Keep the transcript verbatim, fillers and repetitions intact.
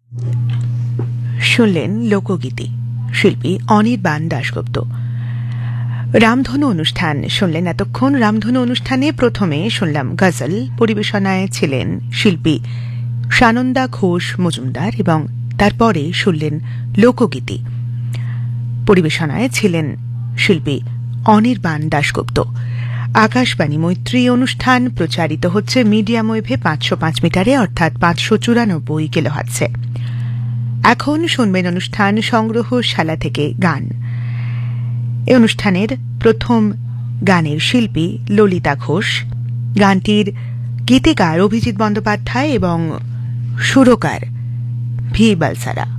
শুনলেন লোকগীতি, শিল্পী অনির্বাণ দাশগুপ্ত। রামধনু অনুষ্ঠান শুনলেন এতক্ষণ। রামধনু অনুষ্ঠানে প্রথমে শুনলাম গজল, পরিবেশনায় ছিলেন শিল্পী সানন্দা ঘোষ মজুমদার, এবং তারপরে শুনলেন লোকগীতি, পরিবেশনায় ছিলেন শিল্পী অনির্বাণ দাশগুপ্ত। আকাশবাণী মৈত্রী অনুষ্ঠান প্রচারিত হচ্ছে মিডিয়াম ওয়েভে পাঁচশো পাঁচ মিটারে, অর্থাৎ পাঁচশো চুরানব্বই কিলোহার্টজে। এখন শুনবেন অনুষ্ঠান সংগ্রহশালা থেকে গান। এই অনুষ্ঠানের প্রথম গানের শিল্পী ললিতা ঘোষ, গানটির গীতিকার অভিজিৎ বন্দ্যোপাধ্যায় এবং সুরকার ভি বালসারা।